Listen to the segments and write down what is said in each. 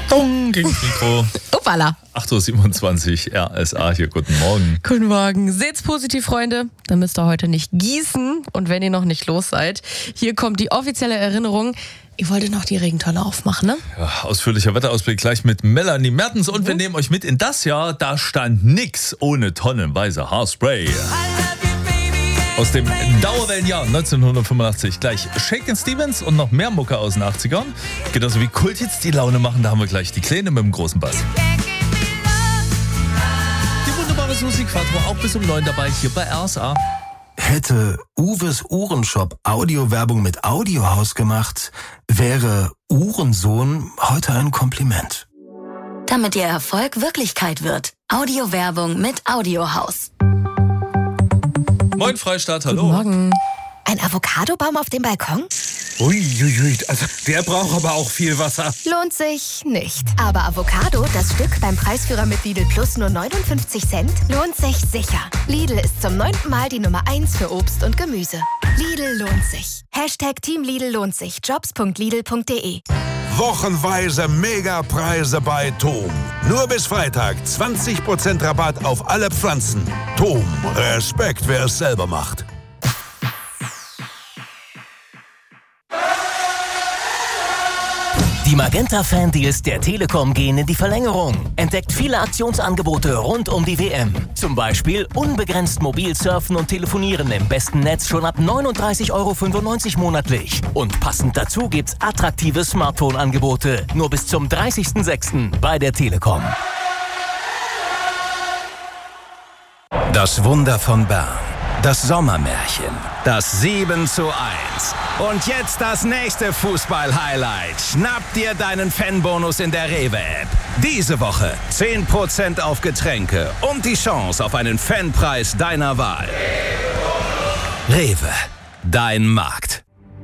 Dong gegen das Mikro. Uppala. 8.27 Uhr, RSA hier, guten Morgen. Guten Morgen. Seht's positiv, Freunde. Dann müsst ihr heute nicht gießen. Und wenn ihr noch nicht los seid, hier kommt die offizielle Erinnerung. Ihr wolltet noch die Regentonne aufmachen, ne? Ja, ausführlicher Wetterausblick gleich mit Melanie Mertens. Und wir nehmen euch mit in das Jahr, da stand nix ohne tonnenweise Haarspray. Aus dem Dauerwellenjahr 1985 gleich Shakin' Stevens und noch mehr Mucke aus den 80ern. Genauso wie Kulthits die Laune machen, da haben wir gleich die Kleine mit dem großen Bass. Die wunderbare Susi Quattro auch bis um 9 dabei hier bei RSA. Hätte Uwes Uhrenshop Audiowerbung mit Audiohaus gemacht, wäre Uhrensohn heute ein Kompliment. Damit Ihr Erfolg Wirklichkeit wird. Audiowerbung mit Audiohaus. Moin Freistaat, hallo. Guten Morgen. Ein Avocadobaum auf dem Balkon? Uiuiui, also der braucht aber auch viel Wasser. Lohnt sich nicht. Aber Avocado, das Stück beim Preisführer mit Lidl Plus nur 59 Cent, lohnt sich sicher. Lidl ist zum 9. Mal die Nummer 1 für Obst und Gemüse. Lidl lohnt sich. Team Lidl lohnt sich. Jobs.lidl.de. Wochenweise Megapreise bei Tom. Nur bis Freitag 20% Rabatt auf alle Pflanzen. Tom, Respekt, wer es selber macht. Die Magenta-Fan-Deals der Telekom gehen in die Verlängerung. Entdeckt viele Aktionsangebote rund um die WM. Zum Beispiel unbegrenzt mobil surfen und telefonieren im besten Netz schon ab 39,95 € monatlich. Und passend dazu gibt's attraktive Smartphone-Angebote. Nur bis zum 30.06. bei der Telekom. Das Wunder von Bern. Das Sommermärchen. Das 7:1. Und jetzt das nächste Fußball-Highlight. Schnapp dir deinen Fanbonus in der Rewe-App. Diese Woche 10% auf Getränke und die Chance auf einen Fanpreis deiner Wahl. Rewe, dein Markt.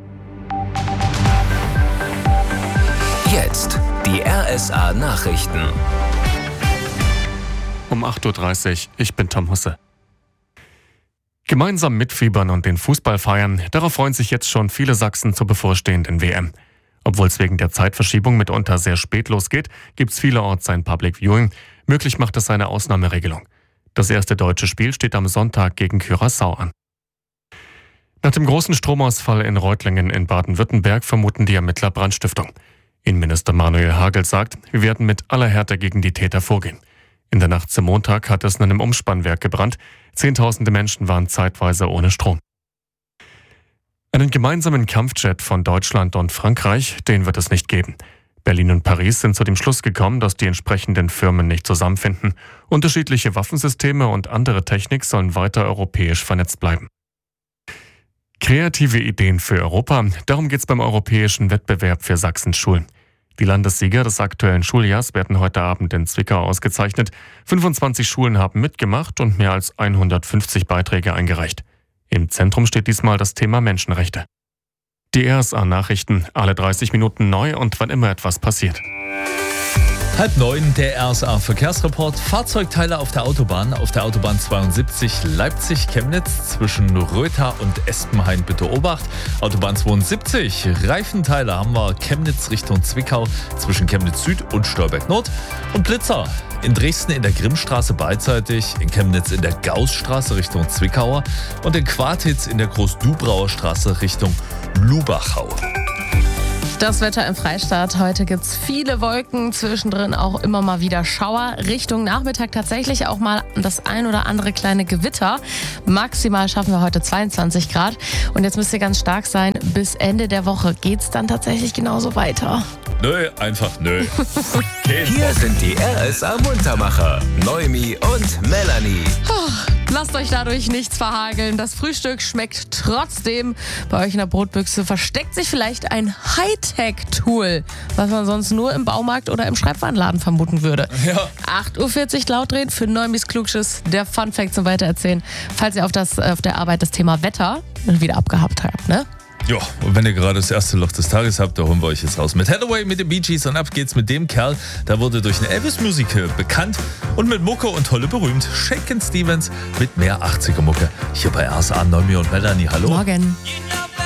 Jetzt die RSA Nachrichten. Um 8.30 Uhr, ich bin Tom Husse. Gemeinsam mitfiebern und den Fußball feiern, darauf freuen sich jetzt schon viele Sachsen zur bevorstehenden WM. Obwohl es wegen der Zeitverschiebung mitunter sehr spät losgeht, gibt es vielerorts ein Public Viewing. Möglich macht es eine Ausnahmeregelung. Das erste deutsche Spiel steht am Sonntag gegen Curaçao an. Nach dem großen Stromausfall in Reutlingen in Baden-Württemberg vermuten die Ermittler Brandstiftung. Innenminister Manuel Hagel sagt, wir werden mit aller Härte gegen die Täter vorgehen. In der Nacht zum Montag hat es in einem Umspannwerk gebrannt. Zehntausende Menschen waren zeitweise ohne Strom. Einen gemeinsamen Kampfjet von Deutschland und Frankreich, den wird es nicht geben. Berlin und Paris sind zu dem Schluss gekommen, dass die entsprechenden Firmen nicht zusammenfinden. Unterschiedliche Waffensysteme und andere Technik sollen weiter europäisch vernetzt bleiben. Kreative Ideen für Europa, darum geht es beim europäischen Wettbewerb für Sachsens Schulen. Die Landessieger des aktuellen Schuljahrs werden heute Abend in Zwickau ausgezeichnet. 25 Schulen haben mitgemacht und mehr als 150 Beiträge eingereicht. Im Zentrum steht diesmal das Thema Menschenrechte. Die RSA-Nachrichten, alle 30 Minuten neu und wann immer etwas passiert. 8:30, der RSA-Verkehrsreport. Fahrzeugteile auf der Autobahn 72 Leipzig-Chemnitz zwischen Rötha und Espenhain bitte Obacht. Autobahn 72, Reifenteile haben wir Chemnitz Richtung Zwickau zwischen Chemnitz Süd und Stolberg Nord. Und Blitzer in Dresden in der Grimmstraße beidseitig, in Chemnitz in der Gaußstraße Richtung Zwickauer und in Quartitz in der Groß-Dubrauer Straße Richtung Lubachau. Das Wetter im Freistaat. Heute gibt es viele Wolken, zwischendrin auch immer mal wieder Schauer. Richtung Nachmittag tatsächlich auch mal das ein oder andere kleine Gewitter. Maximal schaffen wir heute 22 Grad. Und jetzt müsst ihr ganz stark sein. Bis Ende der Woche geht es dann tatsächlich genauso weiter. Nö, einfach nö. Hier sind die RSA Muntermacher, Noemi und Melanie. Lasst euch dadurch nichts verhageln. Das Frühstück schmeckt trotzdem. Bei euch in der Brotbüchse versteckt sich vielleicht ein Hightech-Tool, was man sonst nur im Baumarkt oder im Schreibwarenladen vermuten würde. Ja. 8.40 Uhr laut drehen für Neumis Klugschiss, der Funfact zum Weitererzählen. Falls ihr auf der Arbeit das Thema Wetter wieder abgehabt habt, ne? Ja, und wenn ihr gerade das erste Loch des Tages habt, da holen wir euch jetzt raus mit Hathaway, mit den Bee Gees und ab geht's mit dem Kerl, der wurde durch eine Elvis-Musical bekannt und mit Mucke und Tolle berühmt. Shakin' Stevens mit mehr 80er-Mucke. Hier bei RSA, Noemi und Melanie, hallo. Morgen. You know